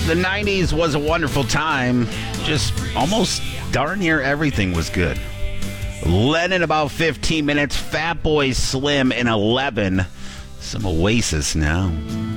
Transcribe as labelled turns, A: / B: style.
A: The 90s was a wonderful time. Just almost darn near everything was good. Len in about 15 minutes. Fatboy Slim in 11. Some Oasis now.